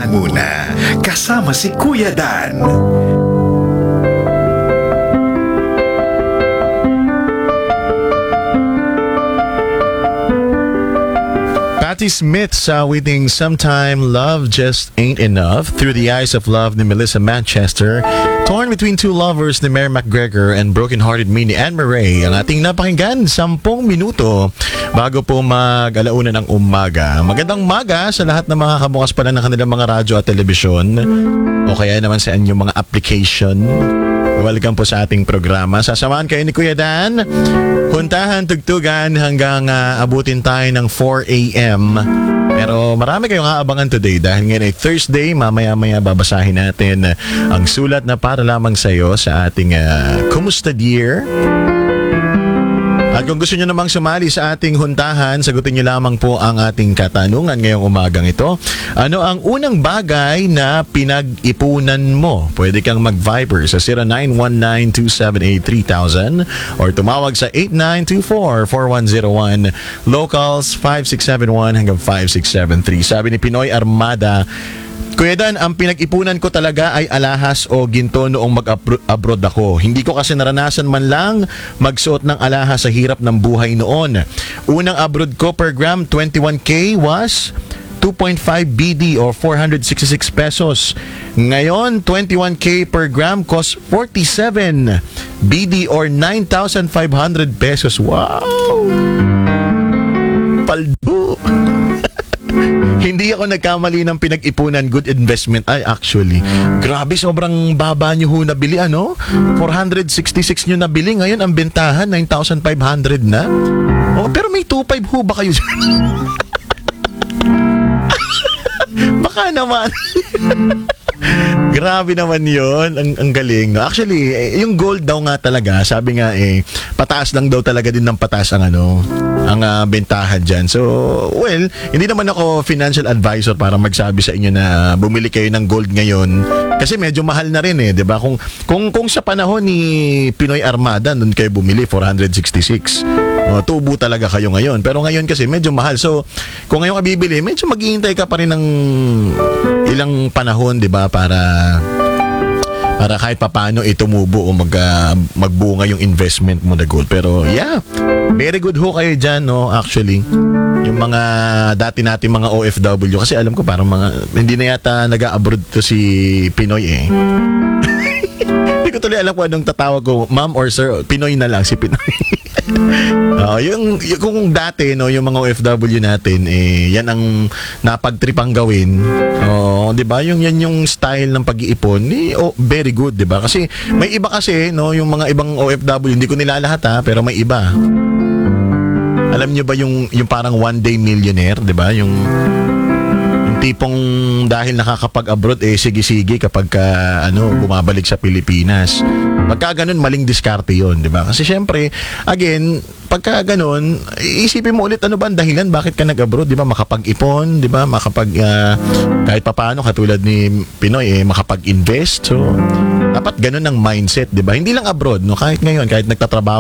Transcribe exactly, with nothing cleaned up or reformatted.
lang muna, kasama si Kuya Dan. Patti Smith sa awiting Sometime Love Just Ain't Enough Through the Eyes of Love ni Melissa Manchester. Torn between two lovers ni Mary McGregor and Broken-Hearted Me ni Anne Murray. Ang ating napakinggan, sampung minuto bago po mag-alauna ng umaga. Magandang umaga sa lahat ng mga kabukas pala ng kanilang mga radyo at telebisyon o kaya naman sa inyong mga application. Welcome po sa ating programa. Sasamahan kayo ni Kuya Dan. Huntahan, tugtugan hanggang uh, abutin tayo ng four a.m. Pero marami kayong aabangan today dahil ngayon ay Thursday. Mamaya-maya babasahin natin ang sulat na para lamang sa iyo sa ating uh, Kumusta Dear? At kung gusto nyo namang sumali sa ating huntahan, sagutin nyo lamang po ang ating katanungan ngayong umagang ito. Ano ang unang bagay na pinag-ipunan mo? Pwede kang mag-Viber sa zero nine one nine two seven eight three thousand or tumawag sa eight nine two four four one zero one, locals five six seven one hanggang five six seven three. Sabi ni Pinoy Armada, Kuya Dan, ang pinag-ipunan ko talaga ay alahas o ginto noong mag-abroad ako. Hindi ko kasi naranasan man lang magsuot ng alahas sa hirap ng buhay noon. Unang abroad ko per gram, twenty-one K was two point five B D or four hundred sixty-six pesos. Ngayon, twenty-one K per gram cost forty-seven B D or nine thousand five hundred pesos. Wow! Paldo! Hindi ako nagkamali ng pinag-ipunan, good investment. Ay, actually, grabe, sobrang baba nyo ho nabili, ano? four hundred sixty-six nyo nabili, ngayon ang bentahan, nine thousand five hundred na. Oh, pero may two point five ho ba kayo? Baka naman. Grabe naman yon, ang, ang galing. No? Actually, eh, yung gold daw nga talaga, sabi nga eh, pataas lang daw talaga din ng pataas ang ano, ang uh, bentahan dyan. So, well, hindi naman ako financial advisor para magsabi sa inyo na bumili kayo ng gold ngayon. Kasi medyo mahal na rin eh, di ba? Kung, kung, kung sa panahon ni Pinoy Armada, nun kayo bumili, four hundred sixty-six. O, tubo talaga kayo ngayon. Pero ngayon kasi medyo mahal. So, kung ngayon ka bibili, medyo maghihintay ka pa rin ng ilang panahon, di ba? Para para kahit papaano itumubo o mag, uh, magbunga yung investment mo na gold. Pero yeah, very good ho kayo dyan, no? Actually, yung mga dati natin mga O F W, kasi alam ko parang mga, hindi na yata nag-abroad to si Pinoy eh. Hindi ko tuloy alam kung anong tatawag ko, ma'am or sir, Pinoy na lang, si Pinoy. Uh, yung, yung kung dati no yung mga O F W natin eh yan ang napagtripang gawin. Oh, 'di ba? Yung yan yung style ng pag-iipon. Eh, oh, very good, 'di ba? Kasi may iba kasi no yung mga ibang O F W, hindi ko nila lahat ha, pero may iba. Alam niyo ba yung yung parang one day millionaire, 'di ba? Yung tipong dahil nakakapag-abroad eh sige-sige kapag ka, ano bumabalik sa Pilipinas. Pagka ganun, maling diskarte 'yon, 'di ba? Kasi syempre, again, pagka ganun, isipin mo ulit ano ba ang dahilan bakit ka nag-abroad, 'di ba? Makapag-ipon, 'di ba? Makapag uh, kahit papaano katulad ni Pinoy eh makapag-invest. So dapat ganun ang mindset, 'di ba? Hindi lang abroad, no, kahit ngayon, kahit nagtatrabaho